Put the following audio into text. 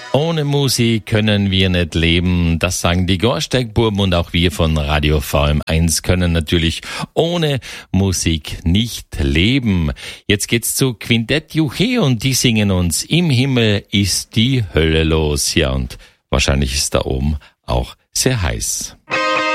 Ohne Musik können wir nicht leben, das sagen die Gorsteig-Burben und auch wir von Radio VM1 können natürlich ohne Musik nicht leben. Jetzt geht's zu Quintett Juche und die singen uns Im Himmel ist die Hölle los. Ja, und wahrscheinlich ist da oben auch sehr heiß.